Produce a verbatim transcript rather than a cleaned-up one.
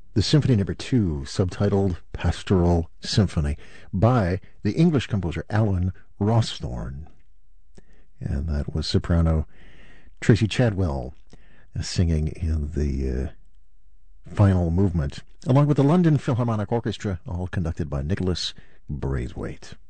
the Symphony Number Two, subtitled Pastoral Symphony, by the English composer Alan Rawsthorne. And that was soprano Tracy Chadwell singing in the uh, final movement, along with the London Philharmonic Orchestra, all conducted by Nicholas Braithwaite.